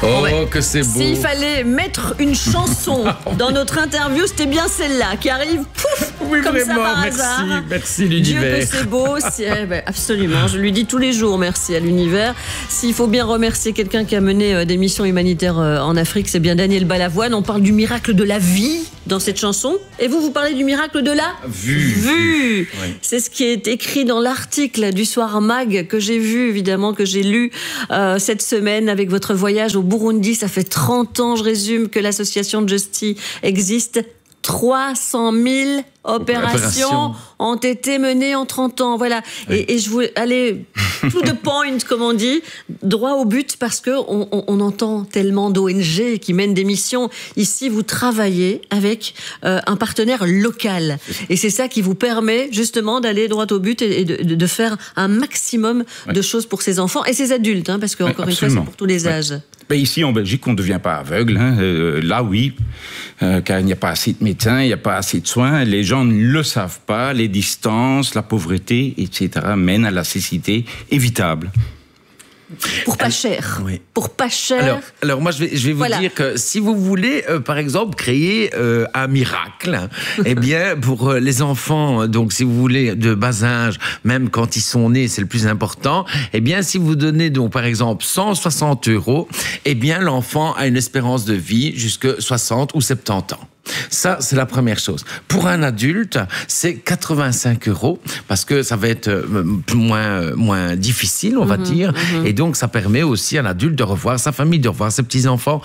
que c'est beau. S'il fallait mettre une chanson dans notre interview, c'était bien celle-là qui arrive, pouf, Oui, comme vraiment, ça par merci, hasard. merci Dieu l'univers. que c'est beau, absolument. Je lui dis tous les jours merci à l'univers. S'il faut bien remercier quelqu'un qui a mené des missions humanitaires en Afrique, c'est bien Daniel Balavoine. On parle du miracle de la vie dans cette chanson. Et vous parlez du miracle de la vue. Oui. C'est ce qui est écrit dans l'article du Soir Mag que j'ai vu, évidemment, que j'ai lu cette semaine avec votre voyage au Burundi. Ça fait 30 ans, je résume, que l'association Justy existe. 300 000 opérations ont été menées en 30 ans. Voilà. Oui. Et je voulais aller to the point, comme on dit, droit au but, parce qu'on entend tellement d'ONG qui mènent des missions. Ici, vous travaillez avec un partenaire local. Et c'est ça qui vous permet justement d'aller droit au but et de faire un maximum de choses pour ces enfants et ces adultes, hein, parce qu'encore une fois, c'est pour tous les âges. Ben ici, en Belgique, on ne devient pas aveugle. Hein. Là, oui, car il n'y a pas assez de médecins, il n'y a pas assez de soins. Les gens ne le savent pas. Les distances, la pauvreté, etc. mènent à la cécité évitable. Pour pas cher. Oui. Pour pas cher. Alors moi, je vais vous dire que si vous voulez, par exemple, créer un miracle, eh bien, pour les enfants, donc si vous voulez, de bas âge, même quand ils sont nés, c'est le plus important, eh bien, si vous donnez, donc, par exemple, 160 €, eh bien, l'enfant a une espérance de vie jusqu'à 60 ou 70 ans. Ça, c'est la première chose. Pour un adulte, c'est 85 €, parce que ça va être moins difficile, on va dire. Et donc, ça permet aussi à l'adulte de revoir sa famille, de revoir ses petits-enfants,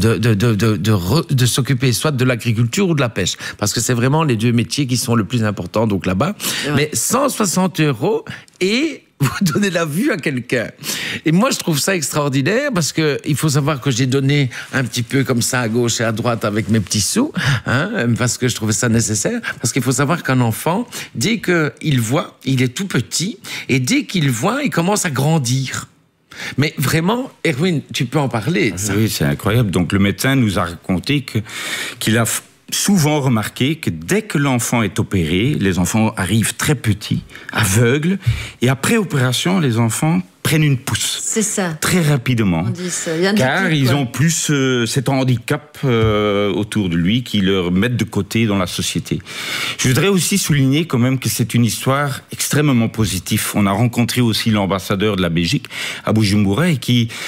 de s'occuper soit de l'agriculture ou de la pêche. Parce que c'est vraiment les deux métiers qui sont le plus importants, donc là-bas. Ouais. Mais 160 € et vous donnez la vue à quelqu'un. Et moi, je trouve ça extraordinaire parce que il faut savoir que j'ai donné un petit peu comme ça à gauche et à droite avec mes petits sous, hein, parce que je trouvais ça nécessaire. Parce qu'il faut savoir qu'un enfant, dès qu'il voit, il est tout petit, et dès qu'il voit, il commence à grandir. Mais vraiment, Erwin, tu peux en parler. Ça. Oui, c'est incroyable. Donc, le médecin nous a raconté qu'il a souvent remarqué que dès que l'enfant est opéré, les enfants arrivent très petits, aveugles, et après opération, les enfants prennent une pousse. C'est ça. Très rapidement. On dit ça. Il y a car ils ont plus cet handicap autour de lui qui leur mettent de côté dans la société. Je voudrais aussi souligner quand même que c'est une histoire extrêmement positive. On a rencontré aussi l'ambassadeur de la Belgique à Bujumbura et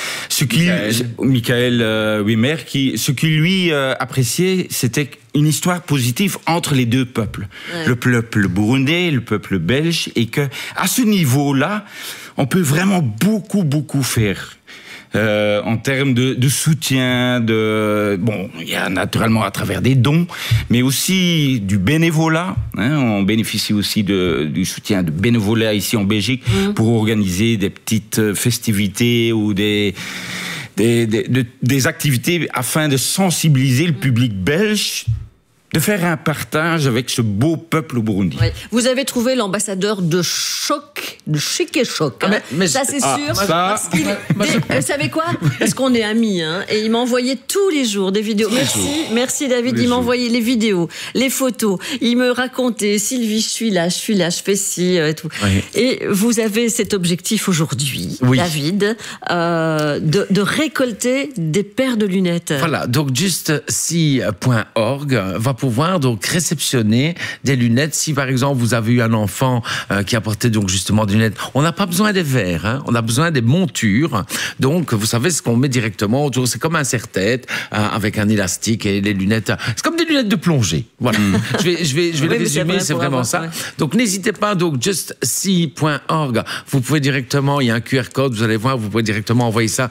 Michael Wimmer, ce qui lui appréciait, c'était une histoire positive entre les deux peuples. Ouais. Le peuple burundais, le peuple belge, et que à ce niveau-là, on peut vraiment beaucoup faire. En termes de soutien, il y a naturellement à travers des dons, mais aussi du bénévolat. Hein, on bénéficie aussi du soutien de bénévolat ici en Belgique pour organiser des petites festivités ou des activités afin de sensibiliser le public belge, de faire un partage avec ce beau peuple au Burundi. Oui. Vous avez trouvé l'ambassadeur de Chic et Choc. Hein. Mais ça, c'est sûr. Vous savez quoi? Parce qu'on est amis. Hein, et il m'envoyait tous les jours des vidéos. Merci David. Il m'envoyait les vidéos, les photos. Il me racontait, Sylvie, je suis là, je fais ci, et tout. Oui. Et vous avez cet objectif aujourd'hui, David, de récolter des paires de lunettes. Voilà, donc justsi.org va pouvoir donc réceptionner des lunettes. Si par exemple vous avez eu un enfant qui a porté donc justement des lunettes, on n'a pas besoin des verres, hein, on a besoin des montures. Donc vous savez ce qu'on met directement autour, c'est comme un serre-tête avec un élastique et les lunettes. C'est comme des lunettes de plongée. Voilà. Je vais le résumer, c'est vraiment ça. Ouais. Donc n'hésitez pas, donc justsi.org, vous pouvez directement, il y a un QR code, vous allez voir, vous pouvez directement envoyer ça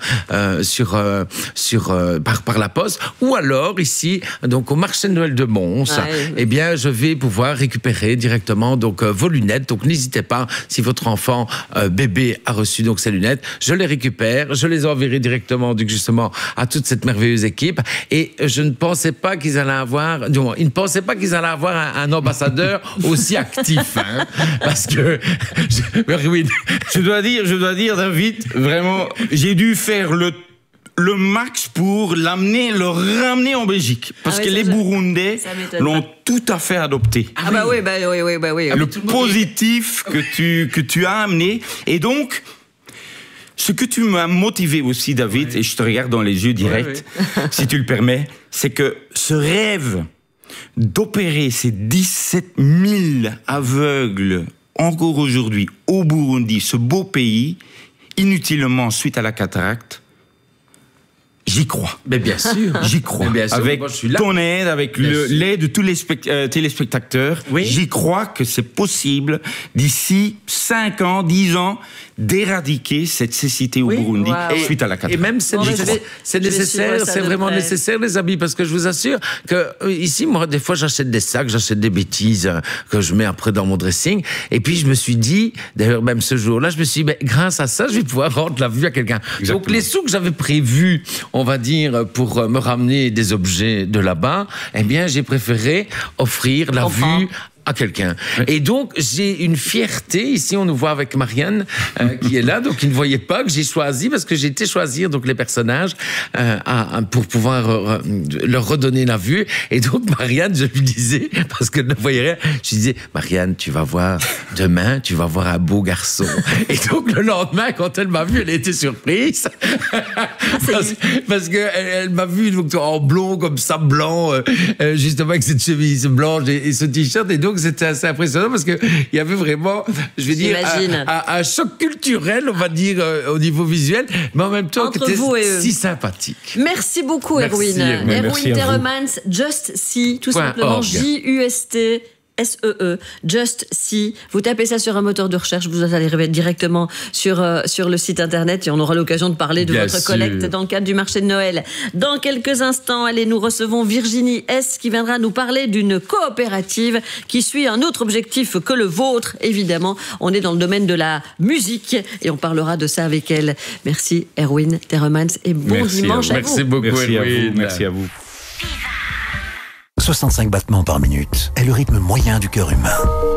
par la poste, ou alors ici donc au marché de Noël de Mons. Eh bien, je vais pouvoir récupérer directement donc vos lunettes. Donc, n'hésitez pas, si votre enfant bébé a reçu donc ces lunettes, je les récupère, je les enverrai directement donc justement à toute cette merveilleuse équipe. Et je ne pensais pas qu'ils allaient avoir, ils ne pensaient pas qu'ils allaient avoir un ambassadeur aussi actif, hein, parce que je dois dire, David, vraiment, j'ai dû faire le max pour le ramener en Belgique. Parce que les Burundais l'ont tout à fait adopté. Oui. Le positif que tu as amené. Et donc, Ce que tu m'as motivé aussi, David, et je te regarde dans les yeux direct, si tu le permets, c'est que ce rêve d'opérer ces 17 000 aveugles encore aujourd'hui au Burundi, ce beau pays, inutilement suite à la cataracte, j'y crois. Mais bien sûr. J'y crois. Bien sûr, avec moi, je suis là. ton aide, avec l'aide de tous les téléspectateurs, j'y crois que c'est possible, d'ici 5 ans, 10 ans, d'éradiquer cette cécité au Burundi suite à la cataracte. Et même, c'est nécessaire, c'est vraiment nécessaire, les amis, parce que je vous assure que ici, moi, des fois, j'achète des sacs, j'achète des bêtises que je mets après dans mon dressing. Et puis, je me suis dit, d'ailleurs, même ce jour-là, je me suis dit, grâce à ça, je vais pouvoir rendre la vue à quelqu'un. Donc, les sous que j'avais prévus, on va dire, pour me ramener des objets de là-bas, eh bien, j'ai préféré offrir la vue à quelqu'un. Et donc, j'ai une fierté. Ici, on nous voit avec Marianne, qui est là. Donc, il ne voyait pas que j'ai choisi, parce que j'ai été choisir donc les personnages pour pouvoir leur redonner la vue. Et donc, Marianne, je lui disais, parce qu'elle ne voyait rien, je lui disais, Marianne, tu vas voir, demain, tu vas voir un beau garçon. Et donc, le lendemain, quand elle m'a vu, elle a été surprise. parce qu'elle m'a vu donc, en blond, comme ça, blanc, justement, avec cette chemise blanche et ce t-shirt. Et donc, c'était assez impressionnant parce qu'il y avait vraiment, je vais dire, un choc culturel, on va dire, au niveau visuel, mais en même temps, c'était si sympathique. Merci beaucoup, Erwin. Erwin Theremans, Just See, tout simplement, J-U-S-T. S-E-E, Just See. Vous tapez ça sur un moteur de recherche, vous allez directement sur le site internet et on aura l'occasion de parler de votre collecte dans le cadre du marché de Noël. Dans quelques instants, allez, nous recevons Virginie S qui viendra nous parler d'une coopérative qui suit un autre objectif que le vôtre. Évidemment, on est dans le domaine de la musique et on parlera de ça avec elle. Merci Erwin Theremans et bon dimanche à vous. Merci beaucoup, Erwin. Merci à vous. 65 battements par minute est le rythme moyen du cœur humain.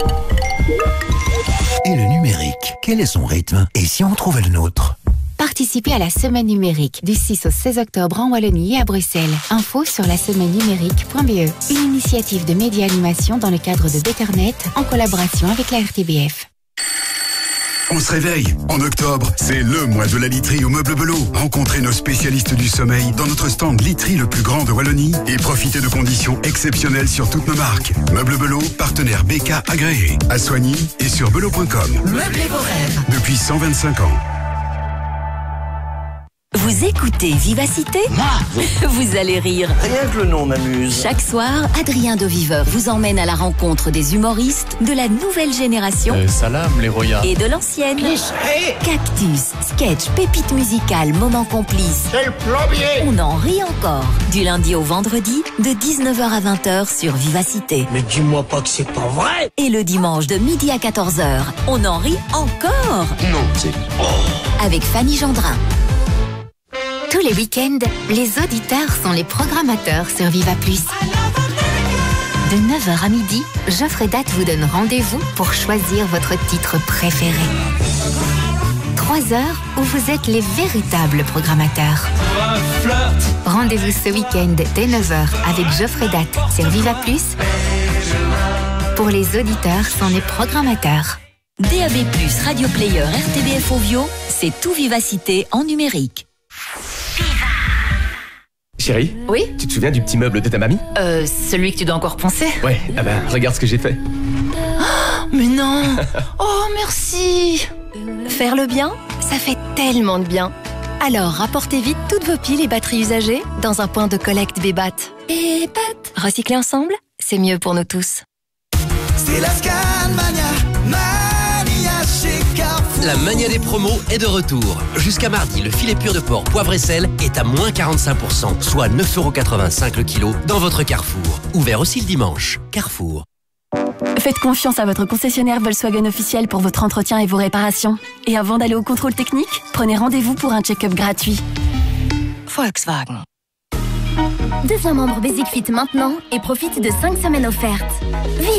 Et le numérique, quel est son rythme? Et si on trouvait le nôtre? Participez à la semaine numérique du 6 au 16 octobre en Wallonie et à Bruxelles. Info sur la semaine-numérique.be. Une initiative de média-animation dans le cadre de Betternet en collaboration avec la RTBF. On se réveille. En octobre, c'est le mois de la literie au Meuble Belot. Rencontrez nos spécialistes du sommeil dans notre stand literie le plus grand de Wallonie et profitez de conditions exceptionnelles sur toutes nos marques. Meuble Belot, partenaire BK agréé, à Soigny et sur belot.com. Meublez vos rêves. Depuis 125 ans. Vous écoutez Vivacité ? Moi ? Vous allez rire. Rien que le nom m'amuse. Chaque soir, Adrien de Viveur vous emmène à la rencontre des humoristes de la nouvelle génération. Salam, les royas. Et de l'ancienne. Cactus, sketch, pépites musicales, moments complices. C'est le plombier. On en rit encore. Du lundi au vendredi, de 19h à 20h sur Vivacité. Mais dis-moi pas que c'est pas vrai. Et le dimanche de midi à 14h, on en rit encore. Non, c'est... Avec Fanny Gendrin. Tous les week-ends, les auditeurs sont les programmateurs sur Viva Plus. De 9h à midi, Geoffrey Date vous donne rendez-vous pour choisir votre titre préféré. 3 heures où vous êtes les véritables programmateurs. Rendez-vous ce week-end dès 9h avec Geoffrey Date sur Viva Plus. Pour les auditeurs sont les programmateurs. DAB+, Radio Player, RTBF Ovio, c'est tout Vivacité en numérique. Chérie ? Oui ? Tu te souviens du petit meuble de ta mamie ? Celui que tu dois encore poncer ? Ouais, ah ben, regarde ce que j'ai fait. Oh, mais non. Oh, merci. Faire le bien, ça fait tellement de bien. Alors, rapportez vite toutes vos piles et batteries usagées dans un point de collecte Bébat. Bébat. Recycler ensemble, c'est mieux pour nous tous. C'est la Scanmania, Mania chez Carrefour. La mania des promos est de retour. Jusqu'à mardi, le filet pur de porc, poivre et sel est à moins 45%, soit 9,85 € le kilo dans votre Carrefour. Ouvert aussi le dimanche. Carrefour. Faites confiance à votre concessionnaire Volkswagen officiel pour votre entretien et vos réparations. Et avant d'aller au contrôle technique, prenez rendez-vous pour un check-up gratuit. Volkswagen. Deviens membre Basic Fit maintenant et profite de 5 semaines offertes.